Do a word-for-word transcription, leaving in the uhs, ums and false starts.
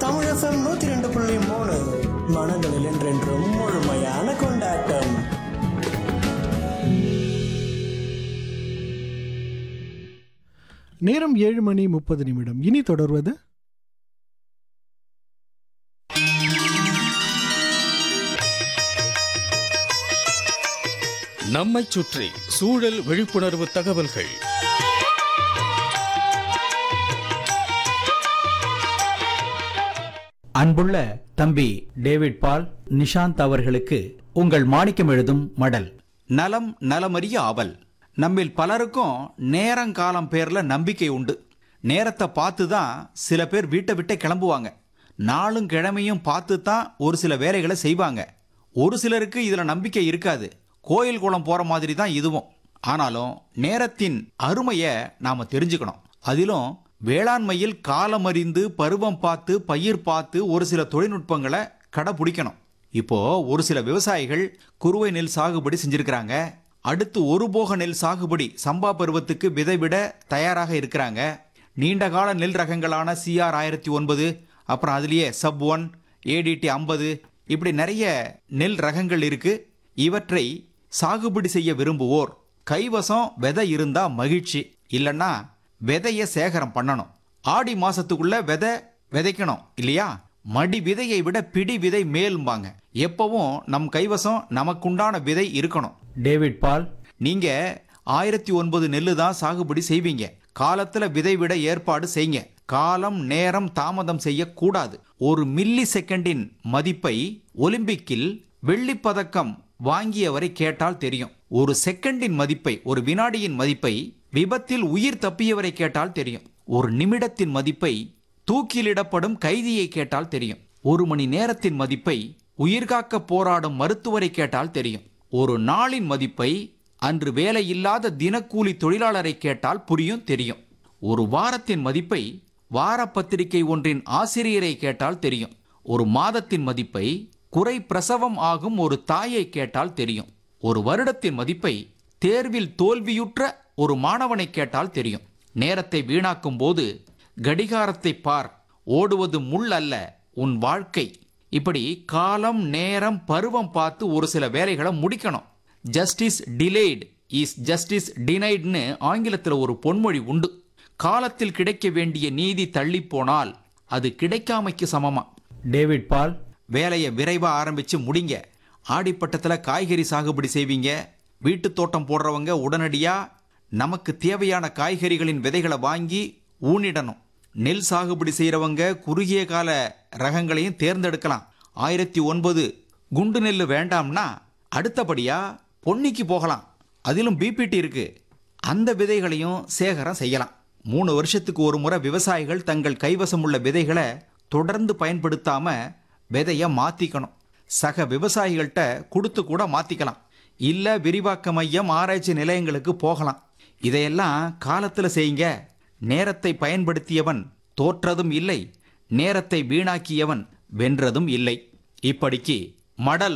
Tamil FM நூத்தி ரெண்டு புள்ளி மூணு மனங்களில் என்றென்றும் முழுமையான கொண்டாட்டம். நேரம் ஏழு மணி முப்பது நிமிடம். இனி தொடர்வது நம்மை சுற்றி சூழல் விழிப்புணர்வு தகவல்கள். அன்புள்ள தம்பி டேவிட் பால், நிஷாந்த் அவர்களுக்கு உங்கள் மாணிக்கம் எழுதும் மடல். நலம் நலமறிய ஆவல். நம்மில் பலருக்கும் நேரங்காலம் பேர்ல நம்பிக்கை உண்டு. நேரத்தை பார்த்து தான் சில பேர் வீட்டை விட்டே கிளம்புவாங்க. நாளும் கிழமையும் பார்த்து தான் ஒரு சில வேலைகளை செய்வாங்க. ஒரு சிலருக்கு இதுல நம்பிக்கை இருக்காது. கோயில் குளம் போற மாதிரி தான் இதுவும். ஆனாலும் நேரத்தின் அருமையை நாம தெரிஞ்சுக்கணும். அதிலும் வேளாண்மையில் காலமறிந்து பருவம் பார்த்து பயிர் பார்த்து ஒரு சில தொழில்நுட்பங்களை கடைபிடிக்கணும். இப்போ ஒரு சில விவசாயிகள் குறுவை நெல் சாகுபடி செஞ்சிருக்கிறாங்க. அடுத்து ஒரு போக நெல் சாகுபடி சம்பா பருவத்துக்கு விதை விட தயாராக இருக்கிறாங்க. நீண்டகால நெல் ரகங்களான சிஆர் ஆயிரத்தி ஒன்பது, அப்புறம் அதுலேயே சப் ஒன், ஏடிடி ஐம்பது, இப்படி நிறைய நெல் ரகங்கள் இருக்கு. இவற்றை சாகுபடி செய்ய விரும்புவோர் கைவசம் விதை இருந்தா மகிழ்ச்சி, இல்லைன்னா விதைய சேகரம் பண்ணணும். ஆடி மாசத்துக்குள்ள விதை விதைக்கணும் இல்லையா? மடி விதையை விட பிடி விதை மேல்பாங்க. எப்பவும் நம் கைவசம் நமக்குண்டான விதை இருக்கணும். டேவிட் பால், நீங்க ஆயிரத்தி ஒன்பது நெல்லு தான் சாகுபடி செய்வீங்க. காலத்துல விதை விட ஏற்பாடு செய்யுங்க. காலம் நேரம் தாமதம் செய்யக்கூடாது. ஒரு மில்லி செகண்டின் மதிப்பை ஒலிம்பிக்கில் வெள்ளி பதக்கம் வாங்கியவரை கேட்டால் தெரியும். ஒரு செகண்டின் மதிப்பை, ஒரு வினாடியின் மதிப்பை விபத்தில் உயிர் தப்பியவரை கேட்டால் தெரியும். ஒரு நிமிடத்தின் மதிப்பை தூக்கிலிடப்படும் கைதியை கேட்டால் தெரியும். ஒரு மணி நேரத்தின் மதிப்பை உயிர்காக்க போராடும் மருத்துவரை கேட்டால் தெரியும். ஒரு நாளின் மதிப்பை அன்று வேலையில்லாத தினக்கூலி தொழிலாளரை கேட்டால் புரியும், தெரியும். ஒரு வாரத்தின் மதிப்பை வார பத்திரிகை ஒன்றின் ஆசிரியரை கேட்டால் தெரியும். ஒரு மாதத்தின் மதிப்பை குறை பிரசவம் ஆகும் ஒரு தாயை கேட்டால் தெரியும். ஒரு வருடத்தின் மதிப்பை தேர்வில் தோல்வியுற்ற ஒரு மாணவனை கேட்டால் தெரியும். நேரத்தை வீணாக்கும் போது கடிகாரத்தை பார், ஓடுவது முள் அல்ல உன் வாழ்க்கை. இப்படி காலம் நேரம் பருவம் பார்த்து ஒரு சில வேலைகளை முடிக்கணும். ஜஸ்டிஸ் டிலேய்டு இஸ் ஜஸ்டிஸ் டினைட்னு ஆங்கிலத்தில் ஒரு பொன்மொழி உண்டு. காலத்தில் கிடைக்க வேண்டிய நீதி தள்ளி போனால் அது கிடைக்காமைக்கு சமமா. டேவிட் பால், வேலையை விரைவா ஆரம்பிச்சு முடிங்க. ஆடிப்பட்டத்தில் காய்கறி சாகுபடி செய்வீங்க. வீட்டு தோட்டம் போடுறவங்க உடனடியா நமக்கு தேவையான காய்கறிகளின் விதைகளை வாங்கி ஊனிடணும். நெல் சாகுபடி செய்யறவங்க குறுகிய கால ரகங்களையும் தேர்ந்தெடுக்கலாம். ஆயிரத்தி ஒன்பது குண்டு நெல் வேண்டாம்னா அடுத்தபடியா பொன்னிக்கு போகலாம். அதிலும் பிபிடி இருக்கு. அந்த விதைகளையும் சேகரம் செய்யலாம். மூணு வருஷத்துக்கு ஒரு முறை விவசாயிகள் தங்கள் கைவசம் உள்ள விதைகளை தொடர்ந்து பயன்படுத்தாம விதைய மாத்திக்கணும். சக விவசாயிகள்கிட்ட கொடுத்து கூட மாத்திக்கலாம். இல்ல விரிவாக்க மையம் ஆராய்ச்சி நிலையங்களுக்கு போகலாம். இதையெல்லாம் காலத்துல செய்யுங்க. நேரத்தை பயன்படுத்தியவன் தோற்றதும் இல்லை, நேரத்தை வீணாக்கியவன் வென்றதும் இல்லை. இப்படிக்கு மடல்